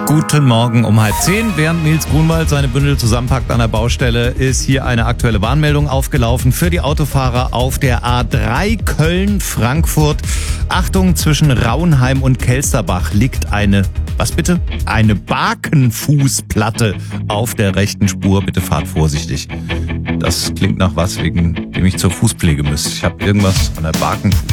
Guten Morgen um 9:30. Während Nils Grunwald seine Bündel zusammenpackt an der Baustelle, ist hier eine aktuelle Warnmeldung aufgelaufen für die Autofahrer auf der A3 Köln-Frankfurt. Achtung, zwischen Rauenheim und Kelsterbach liegt eine Bakenfußplatte auf der rechten Spur. Bitte fahrt vorsichtig. Das klingt nach was, wegen dem ich zur Fußpflege müsste. Ich habe irgendwas von der Bakenfußplatte.